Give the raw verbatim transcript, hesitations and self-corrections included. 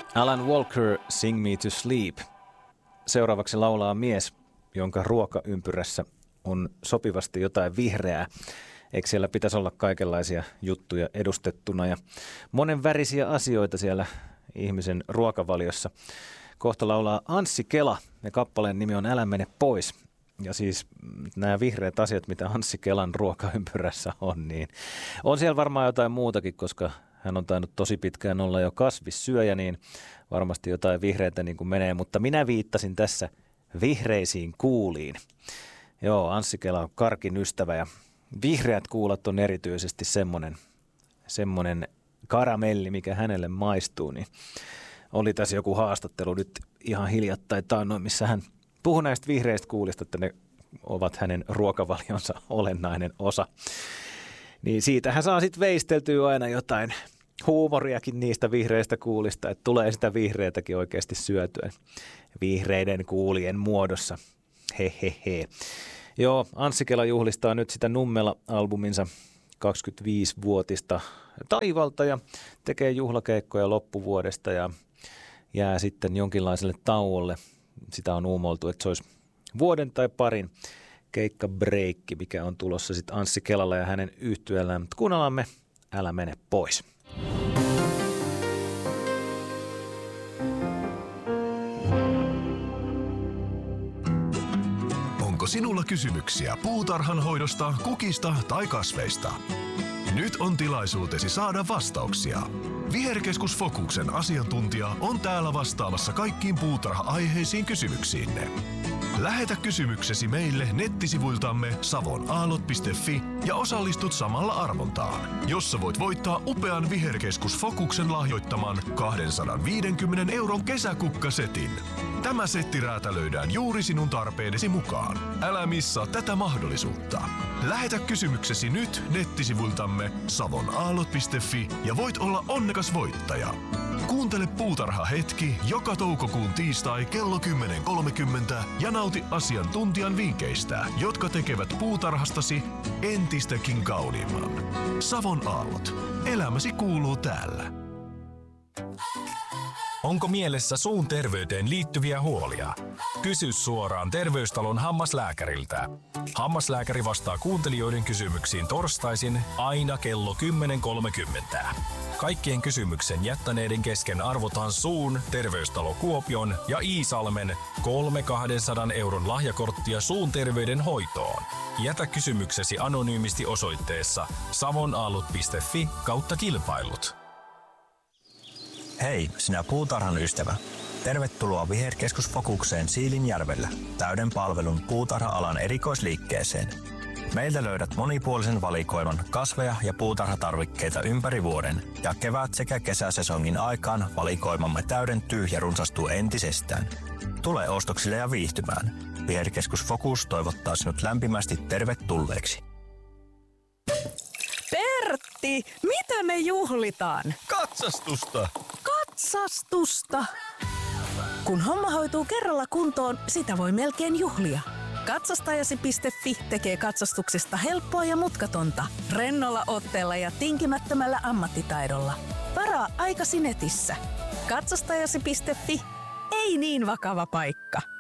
Alan Walker, Sing Me to Sleep. Seuraavaksi laulaa mies, jonka ruokaympyrässä on sopivasti jotain vihreää. Eikö siellä pitäisi olla kaikenlaisia juttuja edustettuna ja monenvärisiä asioita siellä ihmisen ruokavaliossa. Kohta laulaa Anssi Kela ja kappaleen nimi on Älä mene pois. Ja siis nämä vihreät asiat, mitä Anssi Kelan ruokaympyrässä on, niin on siellä varmaan jotain muutakin, koska hän on tainnut tosi pitkään olla jo kasvissyöjä, niin varmasti jotain vihreitä niin kuin menee. Mutta minä viittasin tässä vihreisiin kuuliin. Joo, Anssi Kela on karkin ystävä ja vihreät kuulat on erityisesti semmoinen, semmoinen karamelli, mikä hänelle maistuu. Niin oli tässä joku haastattelu nyt ihan hiljattain taannoin, missä hän puhui näistä vihreistä kuulista, että ne ovat hänen ruokavalionsa olennainen osa. Niin siitähän saa sitten veisteltyä aina jotain huumoriakin niistä vihreistä kuulista, että tulee sitä vihreitäkin oikeasti syötyä vihreiden kuulien muodossa. Hehehe. Joo, Anssi Kela juhlistaa nyt sitä Nummela-albuminsa kaksikymmentäviisivuotista taivalta ja tekee juhlakeikkoja loppuvuodesta ja jää sitten jonkinlaiselle tauolle. Sitä on uumoltu, että se olisi vuoden tai parin keikkabreikki, mikä on tulossa sitten Anssi Kelalla ja hänen yhtyeellään. Mutta kuunnellamme Älä mene pois. Onko sinulla kysymyksiä puutarhan hoidosta, kukista tai kasveista? Nyt on tilaisuutesi saada vastauksia. Viherkeskus Fokuksen asiantuntija on täällä vastaamassa kaikkiin puutarha-aiheisiin kysymyksiinne. Lähetä kysymyksesi meille nettisivuiltamme savonaalot piste fi ja osallistut samalla arvontaan, jossa voit voittaa upean Viherkeskus Fokuksen lahjoittaman kaksisataaviisikymmentä euron kesäkukkasetin. Tämä setti räätälöidään juuri sinun tarpeidesi mukaan. Älä missaa tätä mahdollisuutta. Lähetä kysymyksesi nyt nettisivuiltamme savonaalot piste fi ja voit olla onnekas voittaja. Kuuntele Puutarha hetki joka toukokuun tiistai kello kymmenen kolmekymmentä ja nauti asiantuntijan vinkkeistä, jotka tekevät puutarhastasi entistäkin kauniimman. Savon aallot. Elämäsi kuuluu täällä. Onko mielessä suun terveyteen liittyviä huolia? Kysy suoraan Terveystalon hammaslääkäriltä. Hammaslääkäri vastaa kuuntelijoiden kysymyksiin torstaisin aina kello kymmenen kolmekymmentä. Kaikkien kysymyksen jättäneiden kesken arvotaan suun, Terveystalo Kuopion ja Iisalmen kolme kaksisataa euron lahjakorttia suun terveyden hoitoon. Jätä kysymyksesi anonyymisti osoitteessa savonaalot piste fi kautta kilpailut. Hei, sinä puutarhan ystävä. Tervetuloa Viherkeskus Fokukseen Siilinjärvellä, täyden palvelun puutarha-alan erikoisliikkeeseen. Meiltä löydät monipuolisen valikoiman kasveja ja puutarhatarvikkeita ympäri vuoden ja kevät- sekä kesäsesongin aikaan valikoimamme täydentyy ja runsastuu entisestään. Tule ostoksille ja viihtymään. Viherkeskus Fokus toivottaa sinut lämpimästi tervetulleeksi. Pertti, mitä me juhlitaan? Katsastusta! Katsastusta! Kun homma hoituu kerralla kuntoon, sitä voi melkein juhlia. Katsastajasi piste fi tekee katsastuksesta helppoa ja mutkatonta, rennolla otteella ja tinkimättömällä ammattitaidolla. Varaa aikasi netissä. Katsastajasi piste fi. Ei niin vakava paikka.